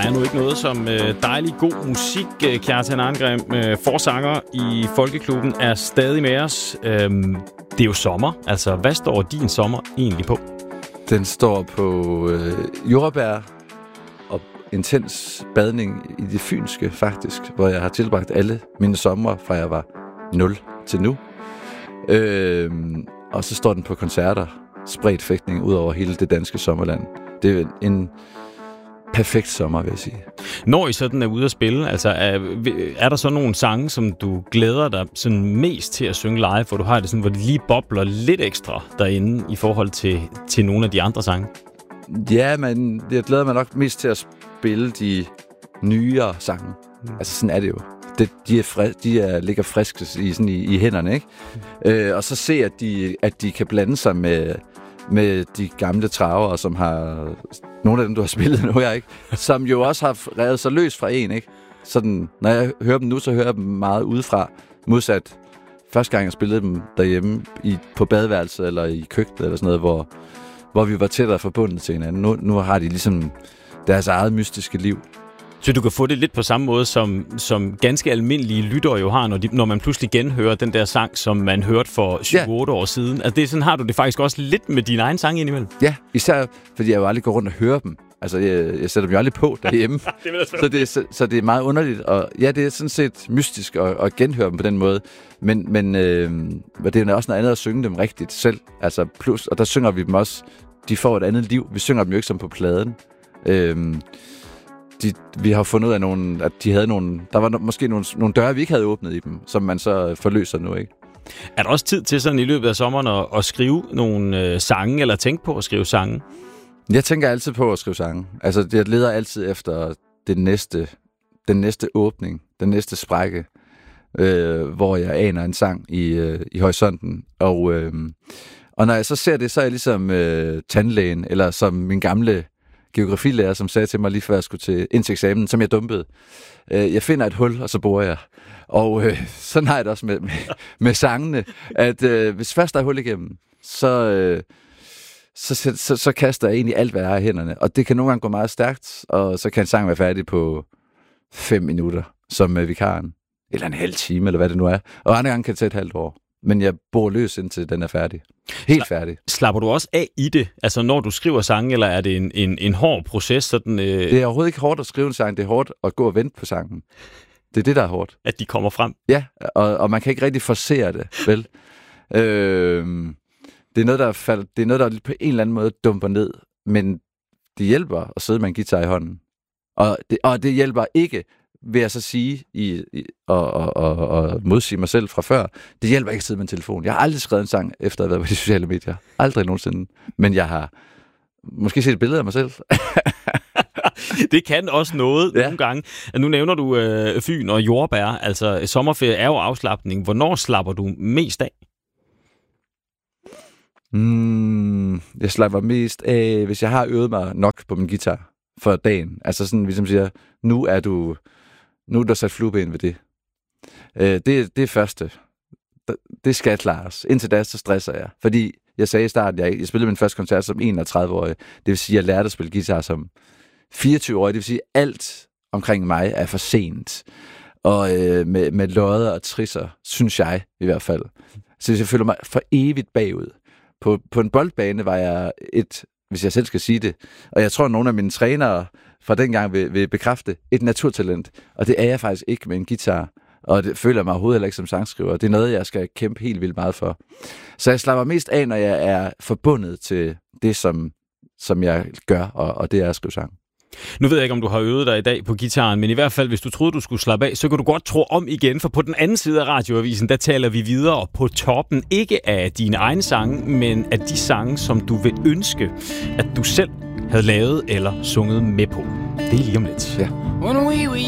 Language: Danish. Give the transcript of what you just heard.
er nu ikke noget som dejlig god musik. Kjartan Arngrim, forsanger i Folkeklubben, er stadig med os. Det er jo sommer. Altså, hvad står din sommer egentlig på? Den står på jordbær og intens badning i det fynske, faktisk, hvor jeg har tilbragt alle mine sommer, fra jeg var 0 til nu. Og så står den på koncerter, spredt fægtning ud over hele det danske sommerland. Det er en perfekt sommer, vil jeg sige. Når I sådan er ude at spille, altså er der så nogle sange, som du glæder dig sådan mest til at synge live, hvor du har det sådan, hvor det lige bobler lidt ekstra derinde i forhold til nogle af de andre sange? Ja, men jeg glæder mig nok mest til at spille de nyere sange. Altså sådan er det jo. De ligger friske i hænderne, ikke? Og så se, at de kan blande sig med de gamle travere, som har nogle af dem, du har spillet nu, ikke? Som jo også har revet sig løs fra en, ikke? Sådan, når jeg hører dem nu, så hører jeg dem meget udefra. Modsat første gang, jeg spillede dem derhjemme på badeværelset eller i køkkenet eller sådan noget, hvor vi var tættere forbundet til hinanden. Nu har de ligesom deres eget mystiske liv. Så du kan få det lidt på samme måde, som ganske almindelige lyttere jo har, når man pludselig genhører den der sang, som man hørte for 7-8 år siden. Altså det er sådan, har du det faktisk også lidt med din egen sang indimellem? Ja, især fordi jeg jo aldrig går rundt og hører dem. Altså jeg sætter dem jo aldrig på derhjemme. Så det er meget underligt. Og ja, det er sådan set mystisk at genhøre dem på den måde. Men det er jo også noget andet at synge dem rigtigt selv. Altså plus, og der synger vi dem også. De får et andet liv. Vi synger dem jo ikke som på pladen. Vi har fundet ud af at de havde der var måske nogle døre, vi ikke havde åbnet i dem, som man så forløser nu, ikke? Er der også tid til sådan i løbet af sommeren at skrive nogle sange, eller tænke på at skrive sange? Jeg tænker altid på at skrive sange. Altså, jeg leder altid efter den næste åbning, den næste sprække, hvor jeg aner en sang i horisonten. Og når jeg så ser det, så er jeg ligesom tandlægen, eller som min gamle geografilærer, som sagde til mig lige før jeg skulle ind til eksamen, som jeg dumpede. Jeg finder et hul, og så borer jeg. Og sådan har jeg det også med sangene, at hvis først der er hul igennem, så kaster jeg egentlig alt, hvad jeg har i hænderne. Og det kan nogle gange gå meget stærkt, og så kan en sang være færdig på 5 minutter, som vikaren. Eller en halv time, eller hvad det nu er. Og andre gange kan det tage et halvt år. Men jeg bor løs, indtil den er færdig. Helt færdig. Slapper du også af i det? Altså når du skriver sange, eller er det en hård proces? Sådan, Det er overhovedet ikke hårdt at skrive en sang. Det er hårdt at gå og vente på sangen. Det er det, der er hårdt. At de kommer frem? Ja, og man kan ikke rigtig forcere det, vel? Det er noget, der på en eller anden måde dumper ned. Men det hjælper at sidde med en guitar i hånden. Og det hjælper ikke, vil jeg så sige, og modsige mig selv fra før, det hjælper ikke at sidde med en telefon. Jeg har aldrig skrevet en sang, efter at have været på de sociale medier. Aldrig nogensinde. Men jeg har måske set et billede af mig selv. Det kan også noget nogle gange. Nu nævner du Fyn og jordbær. Altså, sommerferie er jo afslapning. Hvornår slapper du mest af? Jeg slapper mest af, hvis jeg har øvet mig nok på min guitar for dagen. Altså sådan, ligesom siger, nu er der sat flueben ved det. Det er første. Det skal klares. Indtil da, så stresser jeg. Fordi jeg sagde i starten, jeg spillede min første koncert som 31-årig. Det vil sige, jeg lærte at spille guitar som 24-årig. Det vil sige, alt omkring mig er for sent. Og med lodder og trisser, synes jeg i hvert fald. Så jeg føler mig for evigt bagud. På en boldbane var jeg hvis jeg selv skal sige det, og jeg tror, at nogle af mine trænere fra dengang vil bekræfte, et naturtalent. Og det er jeg faktisk ikke med en guitar. Og det føler jeg mig overhovedet heller ikke som sangskriver. Det er noget, jeg skal kæmpe helt vildt meget for. Så jeg slapper mest af, når jeg er forbundet til det, som jeg gør, og det er at skrive sang. Nu ved jeg ikke, om du har øvet dig i dag på gitaren, men i hvert fald, hvis du troede, du skulle slappe af, så kan du godt tro om igen, for på den anden side af radioavisen, der taler vi videre på toppen, ikke af dine egne sange, men af de sange, som du vil ønske, at du selv havde lavet eller sunget med på. Det er lige om lidt. Ja.